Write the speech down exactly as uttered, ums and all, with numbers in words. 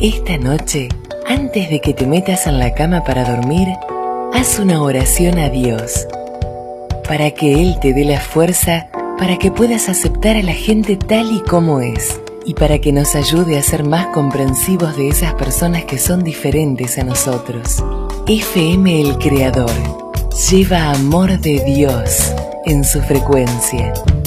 Esta noche, antes de que te metas en la cama para dormir, haz una oración a Dios, para que Él te dé la fuerza para que puedas aceptar a la gente tal y como es, y para que nos ayude a ser más comprensivos de esas personas que son diferentes a nosotros. F M El Creador lleva amor de Dios en su frecuencia.